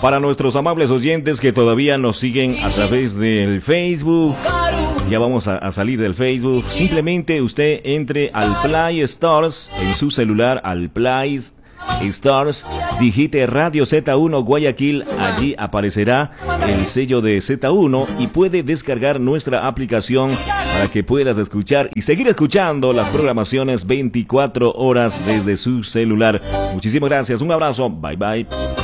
Para nuestros amables oyentes que todavía nos siguen a través del Facebook, ya vamos a salir del Facebook. Simplemente usted entre al Play Stores en su celular, al Play Stores, digite Radio Z1 Guayaquil, allí aparecerá el sello de Z1 y puede descargar nuestra aplicación para que puedas escuchar y seguir escuchando las programaciones 24 horas desde su celular. Muchísimas gracias, un abrazo, bye bye.